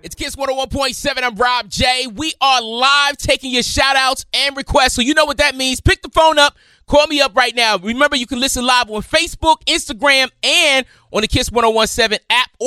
It's Kiss 101.7. I'm Rob J. We are live taking your shout outs and requests. So you know what that means. Pick the phone up. Call me up right now. Remember, you can listen live on Facebook, Instagram, and on the Kiss 101.7 app